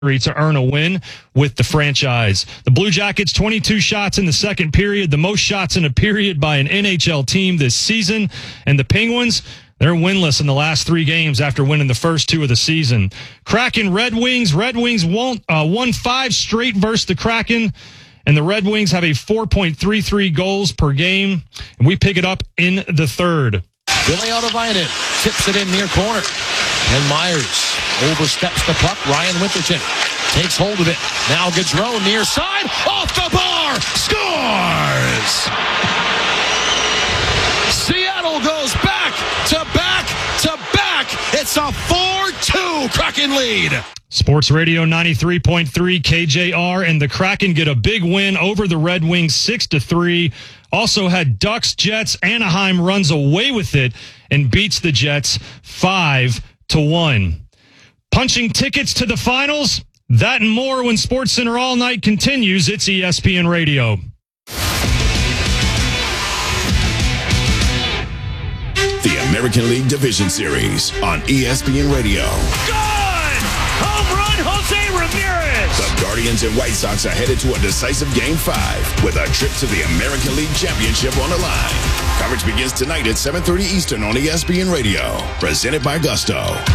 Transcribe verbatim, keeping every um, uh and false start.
to earn a win with the franchise. The Blue Jackets, twenty-two shots in the second period, the most shots in a period by an N H L team this season. And the Penguins, they're winless in the last three games after winning the first two of the season. Kraken Red Wings. Red Wings won't, uh, won five straight versus the Kraken. And the Red Wings have a four point three three goals per game. And we pick it up in the third. Billy Otovainen tips it in near corner. And Myers oversteps the puck. Ryan Winterton takes hold of it. Now Gaudreau near side. Off the bar. Scores! Seattle goes back to back to back. It's a four two Kraken lead. Sports Radio ninety-three point three K J R and the Kraken get a big win over the Red Wings six to three. Also had Ducks, Jets. Anaheim runs away with it and beats the Jets five to one. Punching tickets to the finals, that and more when SportsCenter All Night continues. It's E S P N Radio. The American League Division Series on E S P N Radio. Good! Home run, Jose Ramirez! The Guardians and White Sox are headed to a decisive Game five with a trip to the American League Championship on the line. Coverage begins tonight at seven thirty Eastern on E S P N Radio. Presented by Gusto.